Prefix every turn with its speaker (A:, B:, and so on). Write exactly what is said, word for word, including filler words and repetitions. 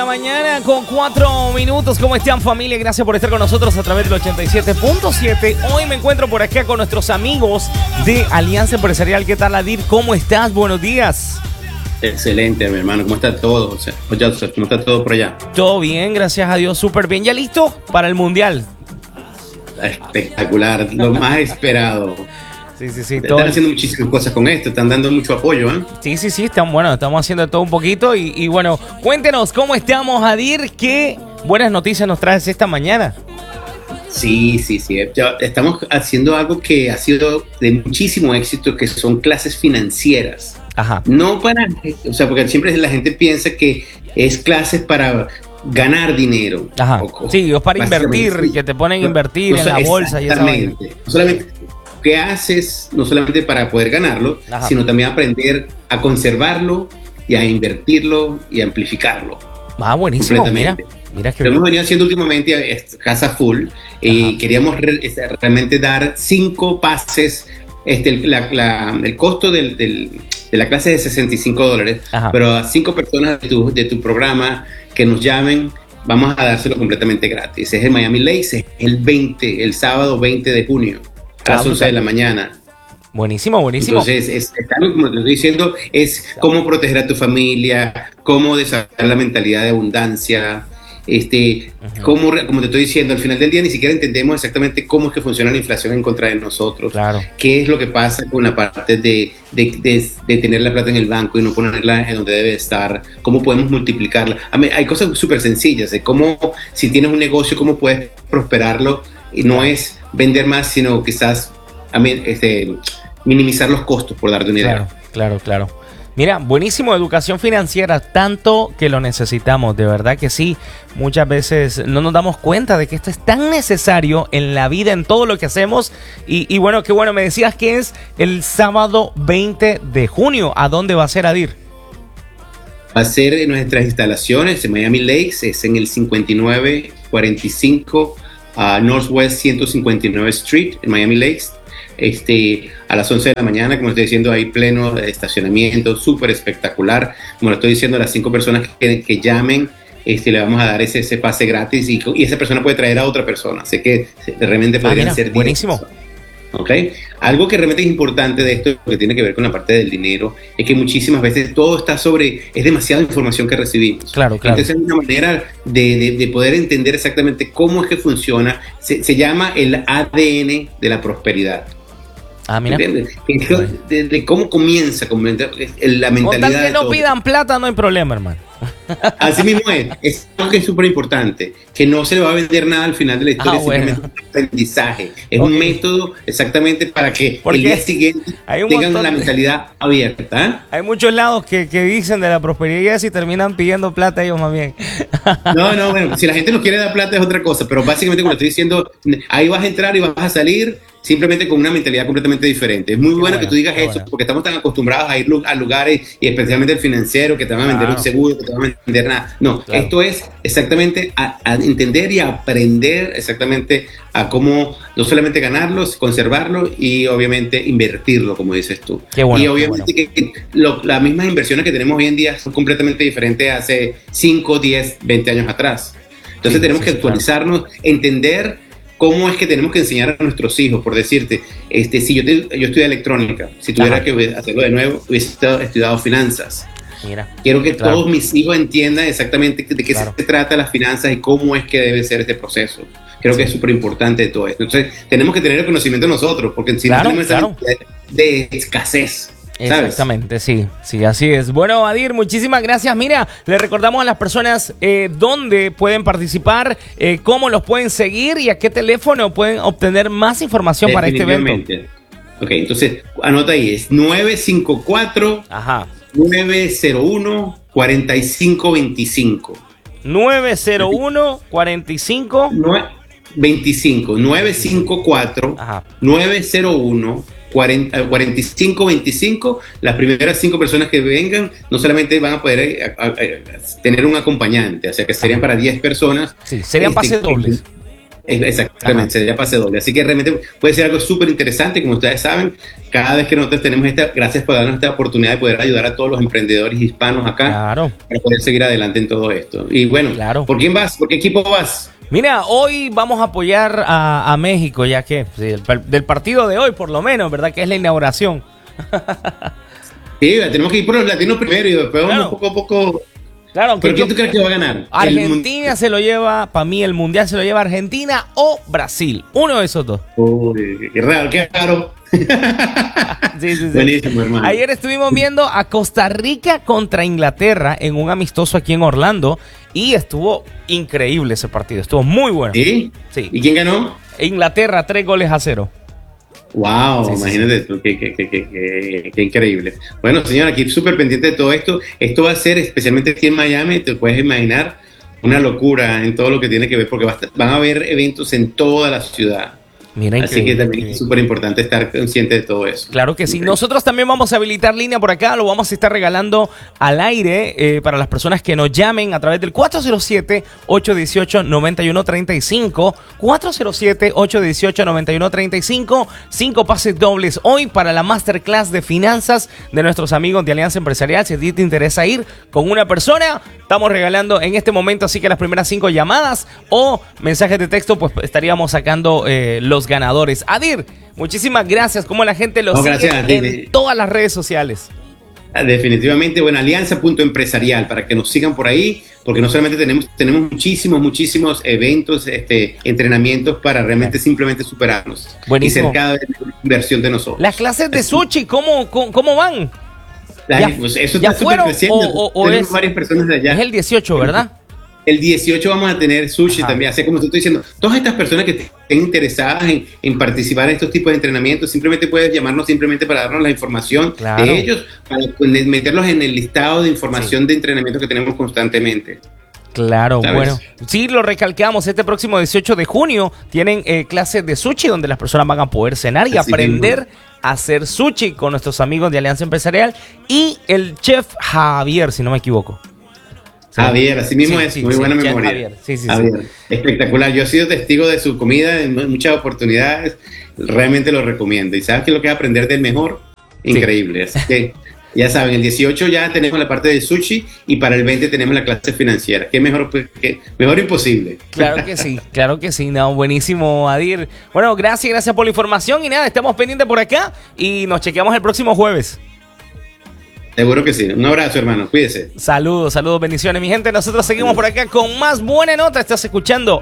A: la mañana con cuatro minutos. ¿Cómo están, familia? Gracias por estar con nosotros a través del ochenta y siete punto siete. Hoy me encuentro por acá con nuestros amigos de Alianza Empresarial. ¿Qué tal, Adir? ¿Cómo estás? Buenos días.
B: Excelente, mi hermano. ¿Cómo está todo? O sea, ¿cómo está todo por allá?
A: Todo bien, gracias a Dios. Súper bien. ¿Ya listo para el Mundial?
B: Espectacular. Lo más esperado.
A: Sí, sí, sí.
B: Están
A: todo...
B: haciendo muchísimas cosas con esto. Están dando mucho apoyo, ¿eh?
A: Sí, sí, sí. Están, bueno, estamos haciendo todo un poquito. Y, y bueno, cuéntenos cómo estamos, Adir. ¿Qué buenas noticias nos traes esta mañana?
B: Sí, sí, sí. Ya estamos haciendo algo que ha sido de muchísimo éxito, que son clases financieras.
A: Ajá.
B: No para, o sea, porque siempre la gente piensa que es clases para ganar dinero.
A: Ajá.
B: O,
A: sí, o para invertir,
B: sí.
A: que te ponen a invertir
B: no,
A: en la bolsa y esa vaina.
B: No solamente qué haces, no solamente para poder ganarlo, Ajá. sino también aprender a conservarlo y a invertirlo y a amplificarlo.
A: Ah, buenísimo, mira. Mira que
B: lo hemos venido haciendo últimamente Casa Full y eh, queríamos re, realmente dar cinco pases. Este, la, la, el costo del, del, de la clase es de sesenta y cinco dólares, Ajá. pero a cinco personas de tu, de tu programa que nos llamen, vamos a dárselo completamente gratis. Es el Miami Lakes, es el veinte, el sábado veinte de junio, a las once de la mañana.
A: Buenísimo, buenísimo.
B: Entonces, es, es algo, como te estoy diciendo, es cómo proteger a tu familia, cómo desarrollar la mentalidad de abundancia. Este, uh-huh. como, como te estoy diciendo, al final del día ni siquiera entendemos exactamente cómo es que funciona la inflación en contra de nosotros.
A: Claro.
B: Qué es lo que pasa con la parte de, de, de, de tener la plata en el banco y no ponerla en donde debe estar, cómo podemos multiplicarla. A mí, hay cosas súper sencillas de cómo, si tienes un negocio, cómo puedes prosperarlo, y no es vender más, sino quizás a mí, este, minimizar los costos, por darte una idea.
A: Claro, claro, claro. Mira, buenísimo, educación financiera, tanto que lo necesitamos, de verdad que sí. Muchas veces no nos damos cuenta de que esto es tan necesario en la vida, en todo lo que hacemos. Y, y bueno, qué bueno, me decías que es el sábado veinte de junio. ¿A dónde va a ser, Adir?
B: Va a ser en nuestras instalaciones en Miami Lakes, es en el cincuenta y nueve cuarenta y cinco uh, Northwest ciento cincuenta y nueve Street, en Miami Lakes. Este, a las once de la mañana, como estoy diciendo, hay pleno de estacionamiento, súper espectacular. Como lo estoy diciendo, a las cinco personas que, que llamen, este, le vamos a dar ese, ese pase gratis y, y esa persona puede traer a otra persona. Así que realmente podrían ah, mira, ser
A: buenísimo.
B: ¿Okay? Algo que realmente es importante de esto, que tiene que ver con la parte del dinero, es que muchísimas veces todo está sobre, es demasiada información que recibimos.
A: Claro, claro.
B: Entonces es una manera de, de, de poder entender exactamente cómo es que funciona. Se, se llama el A D N de la prosperidad.
A: Ah, mira.
B: ¿Entiendes? De, de cómo comienza la mentalidad.
A: Con tal que
B: de
A: no
B: todo.
A: pidan plata, no hay problema, hermano.
B: Así mismo es. Es algo que es súper importante. Que no se le va a vender nada al final de la historia,
A: ah, bueno.
B: simplemente un aprendizaje. Es okay. un método exactamente para que
A: Porque
B: el día siguiente tengan la mentalidad de... abierta. ¿eh?
A: Hay muchos lados que, que dicen de la prosperidad y terminan pidiendo plata ellos más bien.
B: No, no, bueno, si la gente nos quiere dar plata es otra cosa, pero básicamente como estoy diciendo, ahí vas a entrar y vas a salir simplemente con una mentalidad completamente diferente. Es muy bueno, bueno que tú digas eso, bueno. porque estamos tan acostumbrados a ir a lugares, y especialmente el financiero, que te van a vender claro. un seguro, que te van a vender nada. No, claro. esto es exactamente a, a entender y a aprender exactamente a cómo no solamente ganarlo, conservarlo y obviamente invertirlo, como dices tú.
A: Qué bueno,
B: y obviamente
A: qué bueno.
B: que lo, las mismas inversiones que tenemos hoy en día son completamente diferentes a hace cinco, diez, veinte años atrás. Entonces sí, tenemos sí, que actualizarnos, claro. entender cómo es que tenemos que enseñar a nuestros hijos. Por decirte, este, si yo, te, yo estudié electrónica, si tuviera Ajá. que hacerlo de nuevo, hubiese estudiado, estudiado finanzas.
A: Mira,
B: Quiero que
A: claro.
B: todos mis hijos entiendan exactamente de qué
A: claro.
B: se trata las finanzas y cómo es que debe ser este proceso. Creo sí. que es súper importante todo esto. Entonces, tenemos que tener el conocimiento nosotros, porque si
A: claro,
B: no tenemos
A: claro.
B: esa de escasez. ¿sabes?
A: Exactamente, sí, sí, así es. Bueno, Adir, muchísimas gracias. Mira, le recordamos a las personas eh, dónde pueden participar, eh, cómo los pueden seguir y a qué teléfono pueden obtener más información para este evento.
B: Ok, entonces, anota ahí, es nueve cinco cuatro, nueve cero uno, cuatro cinco dos cinco.
A: nueve cero uno, cuatro cinco
B: veinticinco, nueve cinco cuatro, nueve cero uno, cuarenta, cuarenta y cinco veinticinco. Las primeras cinco personas que vengan no solamente van a poder a, a, a, tener un acompañante, o sea que serían para diez personas.
A: Sí, serían este, pases dobles.
B: Exactamente, sería pase doble. Así que realmente puede ser algo súper interesante, como ustedes saben, cada vez que nosotros tenemos esta, gracias por darnos esta oportunidad de poder ayudar a todos los emprendedores hispanos acá,
A: claro,
B: para poder seguir adelante en todo esto. Y bueno,
A: claro.
B: ¿Por quién vas? ¿Por qué equipo vas?
A: Mira, hoy vamos a apoyar a, a México, ya que sí, el, del partido de hoy, por lo menos, ¿verdad? Que es la inauguración.
B: Sí, tenemos que ir por los latinos primero y después
A: claro.
B: vamos poco a poco.
A: Claro,
B: ¿Pero quién tú crees que va a ganar?
A: Argentina se lo lleva, para mí el mundial se lo lleva Argentina o Brasil. Uno de esos dos.
B: Uy, qué raro, qué raro.
A: Sí, sí, sí.
B: Buenísimo, hermano.
A: Ayer estuvimos viendo a Costa Rica contra Inglaterra en un amistoso aquí en Orlando y estuvo increíble ese partido, estuvo muy bueno.
B: ¿Sí?
A: Sí.
B: ¿Y quién ganó?
A: Inglaterra, tres goles a cero.
B: Wow,
A: sí,
B: imagínate
A: sí.
B: tú, qué, qué, qué, qué, qué increíble. Bueno, señora, aquí súper pendiente de todo esto. Esto va a ser, especialmente aquí en Miami, te puedes imaginar, una locura en todo lo que tiene que ver, porque va a estar, van a haber eventos en toda la ciudad.
A: Mira,
B: así que también es súper importante estar consciente de todo eso.
A: Claro que sí. Nosotros también vamos a habilitar línea por acá. Lo vamos a estar regalando al aire eh, para las personas que nos llamen a través del cuatro cero siete, ocho uno ocho, nueve uno tres cinco. cuatro cero siete, ocho uno ocho, nueve uno tres cinco. Cinco pases dobles hoy para la masterclass de finanzas de nuestros amigos de Alianza Empresarial. Si a ti te interesa ir con una persona, estamos regalando en este momento. Así que las primeras cinco llamadas o mensajes de texto, pues estaríamos sacando eh, los ganadores. Adir, muchísimas gracias. Como la gente lo
B: no,
A: sigue
B: ti,
A: en todas las redes sociales.
B: Definitivamente, bueno, alianza punto empresarial para que nos sigan por ahí, porque no solamente tenemos tenemos muchísimos, muchísimos eventos, este, entrenamientos para realmente simplemente superarnos.
A: Buenísimo.
B: Y ser cada vez mejor inversión de nosotros.
A: Las clases de sushi, ¿cómo, cómo, cómo van?
B: La,
A: ¿Ya,
B: pues eso
A: ya
B: está
A: fueron
B: creciendo.
A: o, o, o
B: tenemos
A: es,
B: varias personas de allá.
A: Es el dieciocho, ¿verdad?
B: El dieciocho vamos a tener sushi
A: Ajá.
B: también, así como te estoy diciendo, todas estas personas que estén interesadas en, en participar en estos tipos de entrenamientos, simplemente puedes llamarnos simplemente para darnos la información
A: claro.
B: de ellos, para meterlos en el listado de información sí. de entrenamiento que tenemos constantemente.
A: Claro,
B: ¿sabes?
A: Bueno, sí, lo recalcamos, este próximo dieciocho de junio tienen eh, clases de sushi donde las personas van a poder cenar y así aprender mismo. a hacer sushi con nuestros amigos de Alianza Empresarial y el chef Javier, si no me equivoco.
B: Javier, así mismo sí, es,
A: sí,
B: muy
A: sí,
B: buena
A: sí,
B: memoria.
A: Javier. Sí, sí,
B: Javier.
A: Sí.
B: Espectacular. Yo he sido testigo de su comida en muchas oportunidades. Realmente lo recomiendo. Y sabes que lo que es aprender del mejor, increíble. Sí. Así que ya saben, el dieciocho ya tenemos la parte del sushi y para el veinte tenemos la clase financiera. ¿Qué mejor? ¿Qué? Mejor imposible.
A: Claro que sí, claro que sí. No, buenísimo, Adir. Bueno, gracias, gracias por la información y nada, estamos pendientes por acá y nos chequeamos el próximo jueves.
B: Seguro que sí. Un abrazo, hermano. Cuídese.
A: Saludos, saludos, bendiciones, mi gente. Nosotros seguimos por acá con más buena nota. Estás escuchando